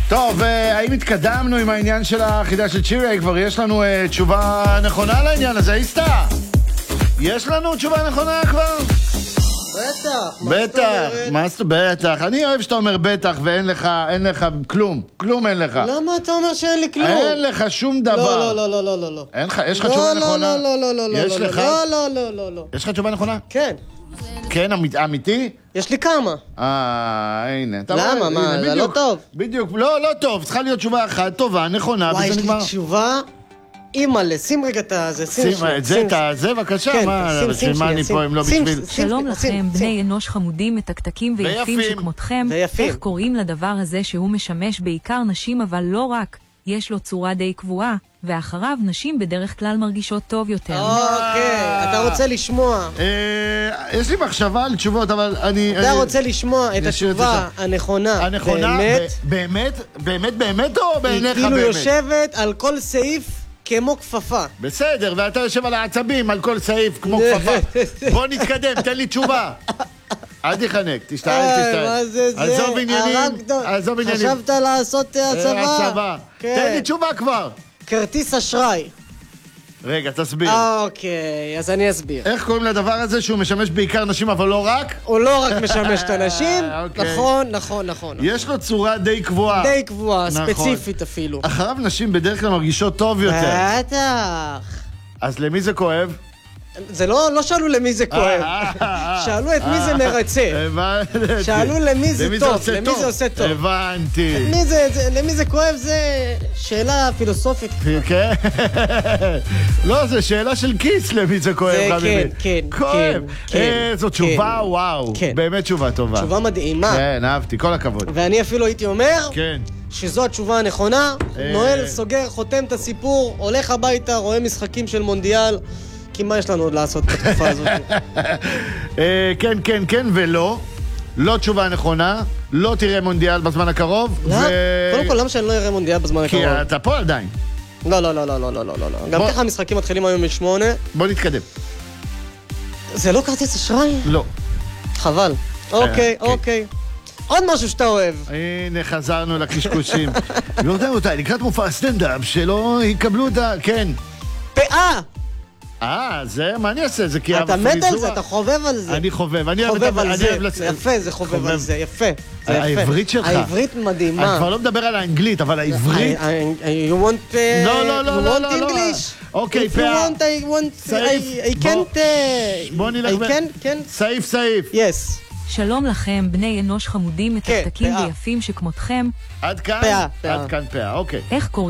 טוב, האם התקדמנו עם העניין של החידה של צ'ירי? כבר יש לנו תשובה נכונה לעניין הזה, איסטה? יש לנו תשובה נכונה כבר? בטח. בטח. אני אוהב שאתה אומר בטח ואין לך כלום. כלום אין לך. למה אתה אומר שאין לי כלום? אין לך שום דבר. לא. אין לך, יש לך תשובה נכונה? לא. יש לך? לא. יש לך תשובה נכונה? כן. כן, אמיתי? יש לי כמה. הנה. למה? מה, זה לא טוב? בדיוק, לא טוב. צריכה להיות תשובה אחת טובה, נכונה, וואי, יש וזה לי נגמר. תשובה. אימא'לה, שים רגע את זה, שים זה, בבקשה, מה, בשביל מה אני פה אם לא בשביל... שלום לכם, בני אנוש חמודים, מתקתקים ויפים שכמותכם. איך קוראים לדבר הזה שהוא משמש בעיקר נשים, אבל לא רק? יש לו צורה די קבועה, ואחריו נשים בדרך כלל מרגישות טוב יותר. אוקיי, אתה רוצה לשמוע. יש לי מחשבה על תשובות, אבל אני... אתה רוצה לשמוע את התשובה הנכונה. הנכונה? באמת או בעיניך באמת? כאילו יושבת על כל סעיף כמו כפפה. בסדר, ואתה יושב על העצבים על כל סעיף כמו כפפה. בוא נתקדם, תן לי תשובה. אל תחנק, תשתעל. מה זה? עזוב עניינים. חשבת לעשות הצבה? תן לי תשובה כבר. כרטיס אשראי. רגע, תסביר. אוקיי, אז אני אסביר. איך קוראים לדבר הזה שהוא משמש בעיקר נשים אבל לא רק? הוא לא רק משמש את הנשים, נכון. יש לו צורה די קבועה. די קבועה, ספציפית אפילו. אחריו נשים בדרך כלל מרגישות טוב יותר. בטח. אז למי זה כואב? זה לא שאלו למי זה כואב. שאלו את מי זה מרצה. שאלו למי זה טוב, למי זה עושה טוב. הבנתי. למי זה כואב זה שאלה פילוסופית. כן. לא, זה שאלה של כיס למי זה כואב. כן. כואב. זו תשובה, וואו. באמת תשובה טובה. תשובה מדהימה. כן, אהבתי, כל הכבוד. ואני אפילו הייתי אומר... כן. שזו התשובה הנכונה. נועל סוגר, חותם את הסיפור, הולך הביתה, רואה משחקים של מונדיאל. כי מה יש לנו עוד לעשות בתקופה הזאת? כן ולא. לא תשובה נכונה. לא תראה מונדיאל בזמן הקרוב. קודם כל, למה שאני לא אראה מונדיאל בזמן הקרוב? כי אתה פה עדיין. לא. גם ככה המשחקים מתחילים היום מ8. בוא נתקדם. זה לא כרטיס אשראי? לא. חבל. אוקיי. עוד משהו שאתה אוהב. הנה, חזרנו לקשקושים. רבותיי, לקראת מופע הסטנדאפ שלא יקבלו את ה... כן. פאה! זה, מה אני אעשה? זה כי... אתה מת על זה, אתה חובב על זה. אני חובב, אני חובב על זה. יפה, זה חובב על זה, יפה. העברית שלך. העברית מדהימה. אני כבר לא מדבר על האנגלית, אבל העברית... You want... לא. English? אוקיי, If you want, I want... I can't... בוא נלך... סעיף. Yes. שלום לכם, בני אנוש חמודים, מתקתקים ויפים שכמותכם. עד כאן? עד כאן פאה, אוקיי. איך קוראים